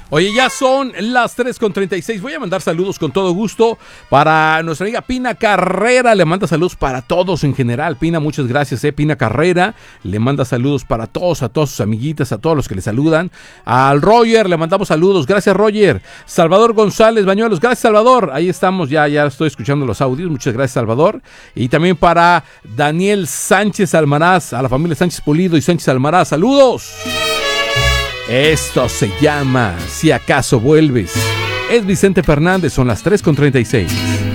Oye, ya son las 3:36. Voy a mandar saludos con todo gusto para nuestra amiga Pina Carrera. Le manda saludos para todos en general. Pina, muchas gracias, Pina Carrera. Le manda saludos para todos, a todas sus amiguitas, a todos los que le saludan. Al Roger le mandamos saludos. Gracias, Roger. Salvador González Bañuelos. Gracias, Salvador. Ahí estamos, ya estoy escuchando los audios. Muchas gracias, Salvador. Y también para Daniel Sánchez Almaraz, a la familia Sánchez Pulido y Sánchez Almaraz. Saludos. Esto se llama Si acaso vuelves. Es Vicente Fernández, son las 3:36.